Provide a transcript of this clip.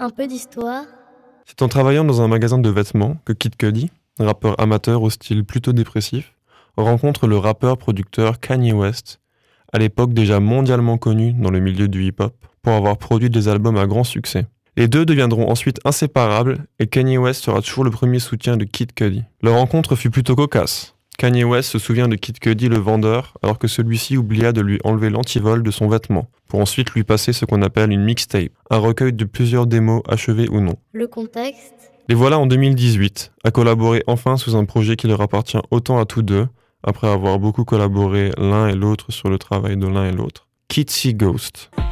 Un peu d'histoire. C'est en travaillant dans un magasin de vêtements que Kid Cudi, rappeur amateur au style plutôt dépressif, rencontre le rappeur-producteur Kanye West, à l'époque déjà mondialement connu dans le milieu du hip-hop, pour avoir produit des albums à grand succès. Les deux deviendront ensuite inséparables et Kanye West sera toujours le premier soutien de Kid Cudi. Leur rencontre fut plutôt cocasse. Kanye West se souvient de Kid Cudi le vendeur alors que celui-ci oublia de lui enlever l'antivol de son vêtement, pour ensuite lui passer ce qu'on appelle une mixtape, un recueil de plusieurs démos achevées ou non. Le contexte. Les voilà en 2018, à collaborer enfin sous un projet qui leur appartient autant à tous deux, après avoir beaucoup collaboré l'un et l'autre sur le travail de l'un et l'autre. Kids See Ghost.